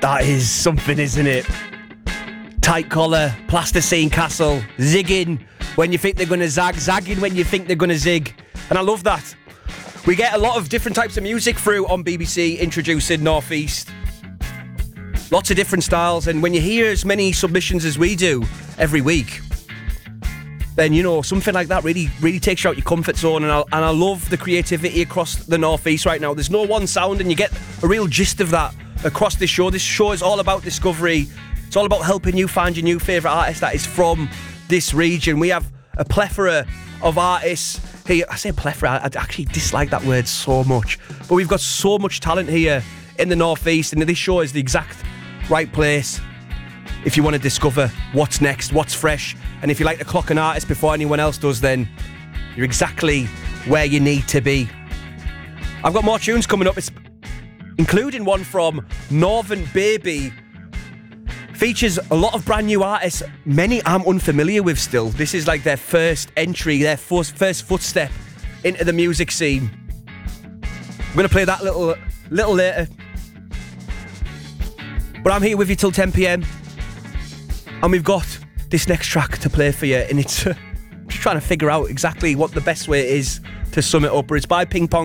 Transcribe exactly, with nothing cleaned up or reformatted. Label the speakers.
Speaker 1: That is something, isn't it? Tight collar, plasticine castle, zigging when you think they're going to zag, zagging when you think they're going to zig. And I love that. We get a lot of different types of music through on B B C introducing North East. Lots of different styles, and when you hear as many submissions as we do every week, then, you know, something like that really really takes you out your comfort zone, and I, and I love the creativity across the North East right now. There's no one sound, and you get a real gist of that across this show. This show is all about discovery. It's all about helping you find your new favourite artist that is from this region. We have a plethora of artists here. I say plethora, I actually dislike that word so much. But we've got so much talent here in the North East, and this show is the exact right place if you want to discover what's next, what's fresh. And if you like to clock an artist before anyone else does, then you're exactly where you need to be. I've got more tunes coming up, it's including one from Northern Baby. Features a lot of brand new artists, many I'm unfamiliar with still. This is like their first entry, their first, first footstep into the music scene. I'm going to play that little little later. But I'm here with you till ten p.m. and we've got this next track to play for you, and it's uh, just trying to figure out exactly what the best way is to sum it up. But it's by Ping Pong